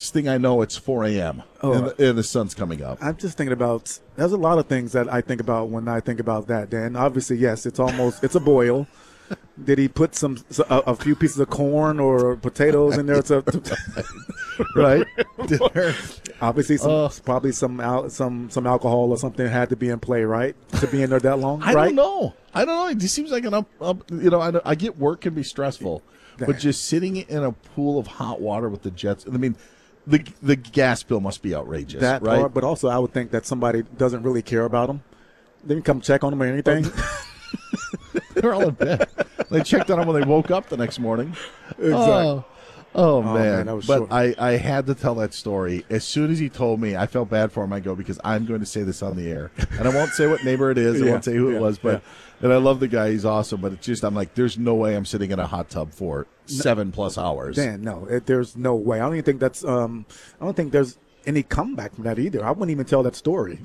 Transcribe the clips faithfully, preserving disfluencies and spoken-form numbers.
next thing I know, it's four a.m. Oh. and, the, and the sun's coming up. I'm just thinking about, there's a lot of things that I think about when I think about that, Dan. Obviously, yes, it's almost, it's a boil. Did he put some a, a few pieces of corn or potatoes in there? To, to right. Dinner. Obviously, some, Uh, probably some al- some some alcohol or something had to be in play, right? To be in there that long, I right? don't know. I don't know. It just seems like an up, up you know, I, don't- I get work can be stressful, but just sitting in a pool of hot water with the jets, I mean, the the gas bill must be outrageous, That right? part, but also I would think that somebody doesn't really care about them. They didn't come check on them or anything. They're all in bed. They checked on them when they woke up the next morning. Exactly. Oh, oh, Oh, man. man, that was but short. I, I had to tell that story. As soon as he told me, I felt bad for him. I go, because I'm going to say this on the air. And I won't say what neighbor it is. I Yeah, won't say who yeah, it was. But yeah. And I love the guy. He's awesome. But it's just, I'm like, there's no way I'm sitting in a hot tub for seven plus hours. Dan, no, it, there's no way. I don't even think that's. Um, I don't think there's any comeback from that either. I wouldn't even tell that story.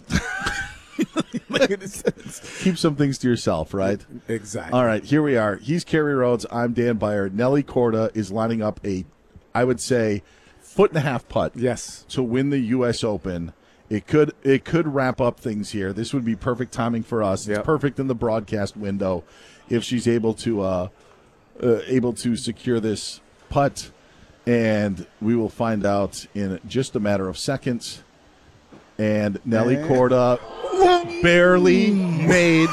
Keep some things to yourself, right? Exactly. All right, here we are. He's Kerry Rhodes. I'm Dan Beyer. Nelly Corda is lining up a, I would say, foot and a half putt. Yes. To win the U S Open. It could it could wrap up things here. This would be perfect timing for us. It's Yep. perfect in the broadcast window if she's able to uh, uh, able to secure this putt, and we will find out in just a matter of seconds. And Nelly And- Corda barely made.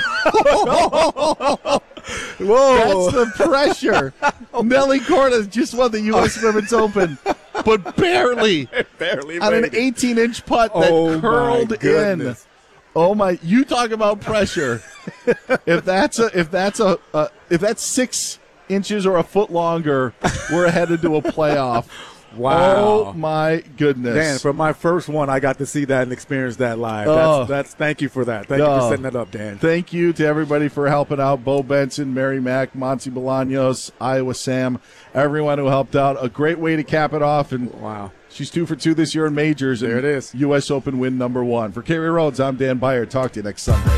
Whoa. That's the pressure. Nelly Corda just won the U S Women's Open, but barely. Barely On an made it. eighteen-inch putt that Oh, my curled in. goodness. Oh my! You talk about pressure. if that's a if that's a uh, if that's six inches or a foot longer, we're headed to a playoff. Wow. Oh my goodness! Dan, for my first one, I got to see that and experience that live. Oh. That's, that's thank you for that. Thank you Oh. for setting that up, Dan. Thank you to everybody for helping out. Bo Benson, Mary Mack, Monty Bolaños, Iowa Sam, everyone who helped out. A great way to cap it off. And Wow. she's two for two this year in majors. There and it is. U S Open win number one. For Kerry Rhodes, I'm Dan Beyer. Talk to you next Sunday.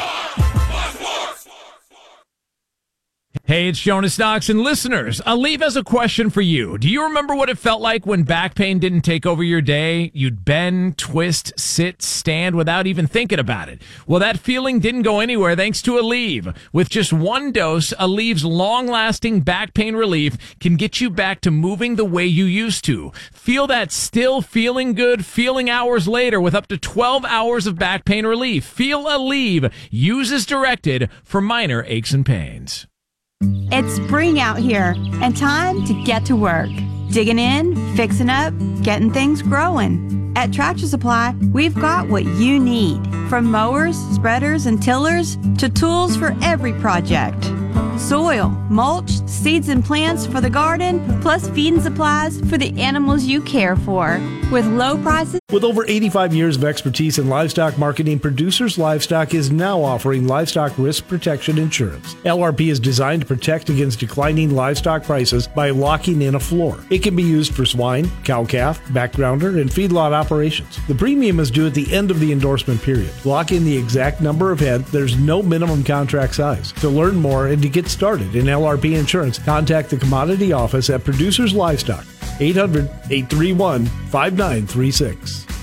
Hey, it's Jonas Knox, and listeners, Aleve has a question for you. Do you remember what it felt like when back pain didn't take over your day? You'd bend, twist, sit, stand without even thinking about it. Well, that feeling didn't go anywhere thanks to Aleve. With just one dose, Aleve's long-lasting back pain relief can get you back to moving the way you used to. Feel that still feeling good feeling hours later with up to twelve hours of back pain relief. Feel Aleve. Use as directed for minor aches and pains. It's spring out here and time to get to work. Digging in, fixing up, getting things growing. At Tractor Supply, we've got what you need. From mowers, spreaders, and tillers to tools for every project. Soil, mulch, seeds and plants for the garden, plus feeding supplies for the animals you care for. With low prices. With over eighty-five years of expertise in livestock marketing, Producers Livestock is now offering livestock risk protection insurance. L R P is designed to protect against declining livestock prices by locking in a floor. It can be used for swine, cow-calf, backgrounder, and feedlot operations. The premium is due at the end of the endorsement period. Lock in the exact number of head. There's no minimum contract size. To learn more and to get started in L R P insurance, contact the commodity office at Producers Livestock, eight hundred, eight three one, five nine three six.